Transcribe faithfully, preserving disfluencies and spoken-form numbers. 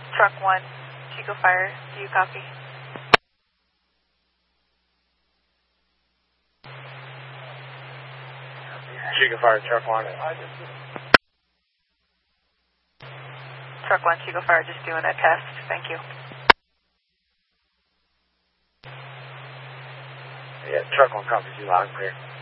Truck one, Chico Fire, do you copy? Chico Fire, Truck one. Truck one, Chico Fire, just doing a test. Thank you. Yeah, Truck one copies you loud and clear.